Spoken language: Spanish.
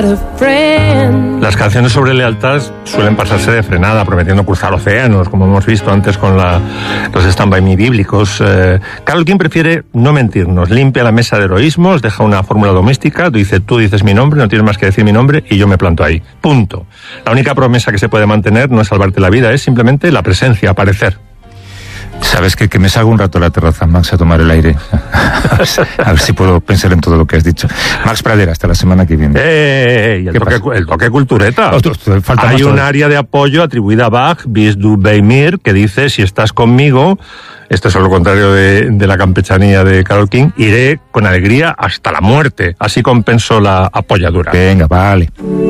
Las canciones sobre lealtad suelen pasarse de frenada, prometiendo cruzar océanos, como hemos visto antes con los Stand By Me bíblicos. Carole King prefiere no mentirnos, limpia la mesa de heroísmos, deja una fórmula doméstica, tú dices mi nombre, no tienes más que decir mi nombre y yo me planto ahí. Punto. La única promesa que se puede mantener no es salvarte la vida, es simplemente la presencia, aparecer. ¿Sabes qué? Que me salgo un rato a la terraza, Max, a tomar el aire. A ver si puedo pensar en todo lo que has dicho. Max Pradera, hasta la semana que viene. El toque cultureta. Falta Hay un área de apoyo atribuida a Bach, Bis du bei mir, que dice, si estás conmigo, esto es lo contrario de la campechanía de Carole King, iré con alegría hasta la muerte. Así compensó la apoyadura. Venga, vale.